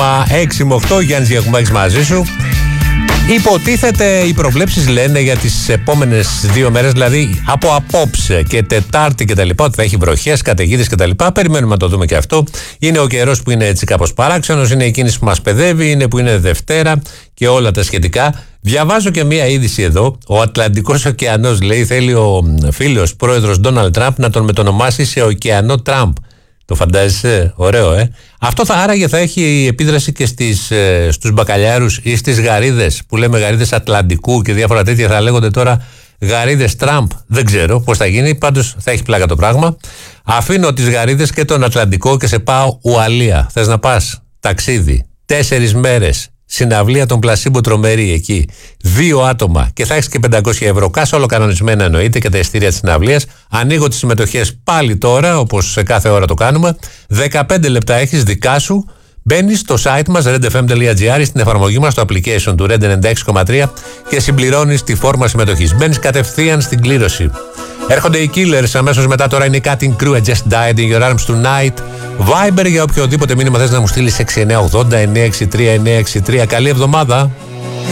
με 8, Γιάννης Γιακουμάκης μαζί σου. Υποτίθεται οι προβλέψεις λένε για τις επόμενες 2 μέρες, δηλαδή από απόψε και Τετάρτη και τα λοιπά, ότι θα έχει βροχές, καταιγίδες και τα λοιπά. Περιμένουμε να το δούμε και αυτό. Είναι ο καιρός που είναι έτσι κάπως παράξενος, είναι η κίνηση που μας παιδεύει, είναι που είναι Δευτέρα και όλα τα σχετικά. Διαβάζω και μία είδηση εδώ. Ο Ατλαντικός ωκεανός, λέει, θέλει ο φίλος πρόεδρος Ντόναλντ Τραμπ να τον μετονομάσει σε ωκεανό Τραμπ. Το φαντάζεσαι, ωραίο, Αυτό άραγε θα έχει επίδραση και στους μπακαλιάρους ή στις γαρίδες, που λέμε γαρίδες Ατλαντικού και διάφορα τέτοια, θα λέγονται τώρα γαρίδες Τραμπ. Δεν ξέρω πώς θα γίνει, πάντως θα έχει πλάκα το πράγμα. Αφήνω τις γαρίδες και τον Ατλαντικό και σε πάω Ουαλία. Θες να πας ταξίδι 4 μέρες, συναυλία των Πλασίμπο τρομερή εκεί, 2 άτομα και θα έχεις και 500 ευρώ. Κάσα ολοκανονισμένα εννοείται και τα ειστήρια της συναυλίας. Ανοίγω τις συμμετοχές πάλι τώρα, όπως σε κάθε ώρα το κάνουμε. 15 λεπτά έχεις δικά σου. Μπαίνεις στο site μας redfm.gr, στην εφαρμογή μας, στο application του Red 96,3 και συμπληρώνεις τη φόρμα συμμετοχής. Μπαίνεις κατευθείαν στην κλήρωση. Έρχονται οι Killers αμέσως μετά. Τώρα είναι η Cutting Crew, I Just Died in Your Arms Tonight. Viber για οποιοδήποτε μήνυμα θες να μου στείλεις 6980 963 963. Καλή εβδομάδα.